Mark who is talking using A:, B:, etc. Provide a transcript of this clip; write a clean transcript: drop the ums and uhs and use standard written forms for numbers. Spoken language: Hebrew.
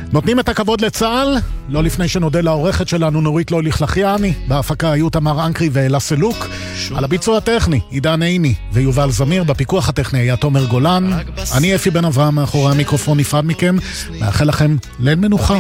A: נותנים את הכבוד לצה"ל, לא לפני שנודה לעורכת שלנו נורית לוי לחלחיאני, בהפקה היו תמר אנקרי ואלה סלוק, על הביצוע הטכני עידן עיני ויובל זמיר, בפיקוח הטכני היה תומר גולן, אני אפי בן אברהם מאחורי המיקרופון נפרד מכם, מאחל לכם ליל מנוחה.